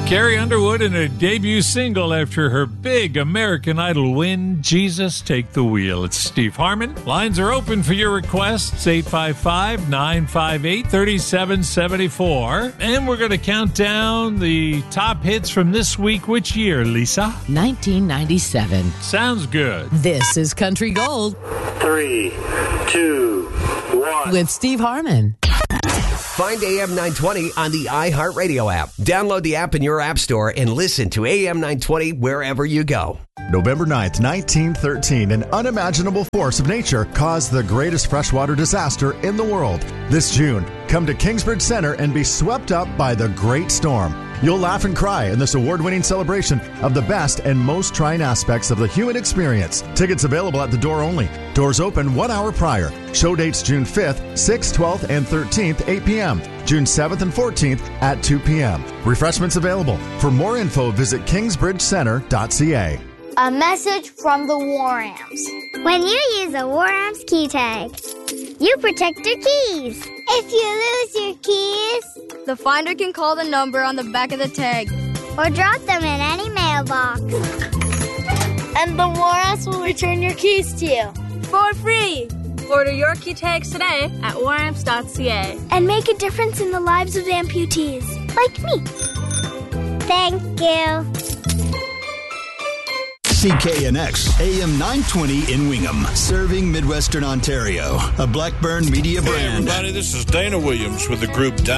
Carrie Underwood in her debut single after her big American Idol win, Jesus Take the Wheel. It's Steve Harmon. Lines are open for your requests, 855-958-3774. And we're going to count down the top hits from this week. Which year, Lisa? 1997. Sounds good. This is Country Gold 3, 2, 1. with Steve Harmon. Find AM 920 on the iHeartRadio app. Download the app in your app store and listen to AM 920 wherever you go. November 9th, 1913, an unimaginable force of nature caused the greatest freshwater disaster in the world. This June, come to Kingsbridge Center and be swept up by the Great Storm. You'll laugh and cry in this award-winning celebration of the best and most trying aspects of the human experience. Tickets available at the door only. Doors open 1 hour prior. Show dates June 5th, 6th, 12th, and 13th, 8 p.m. June 7th and 14th at 2 p.m. Refreshments available. For more info, visit kingsbridgecenter.ca. A message from the War Amps. When you use a War Amps key tag, you protect your keys. If you lose your keys, The finder can call the number on the back of the tag. or drop them in any mailbox. And the War Amps will return your keys to you. For free. Order your key tags today at waramps.ca. And make a difference in the lives of amputees, like me. Thank you. CKNX AM 920 in Wingham, serving Midwestern Ontario. A Blackburn Media Hey brand. everybody, this is Dana Williams with the group